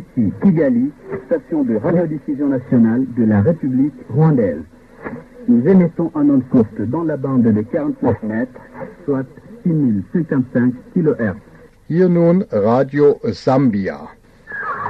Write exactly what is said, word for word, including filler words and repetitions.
Ici, Kigali, station de radiodiffusion nationale de la République rwandaise. Nous émettons en ondes courtes dans la bande de quarante-neuf mètres, soit six mille cinquante-cinq kilohertz. Hier nun Radio Sambia.